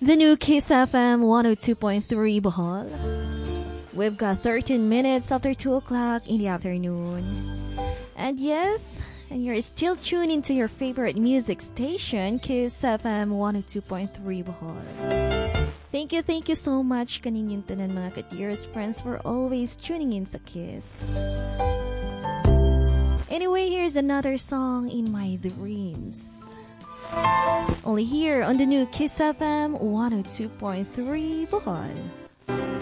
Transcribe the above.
The new Kiss FM 102.3 Bohol. We've got 13 minutes after 2 o'clock in the afternoon. And yes, and you're still tuned into your favorite music station, Kiss FM 102.3 Bohol. Thank you so much kaninyong tanan mga ka-dearest friends for always tuning in sa Kiss. Anyway, here's another song in my dreams. Only here on the new Kiss FM 102.3 Bohol.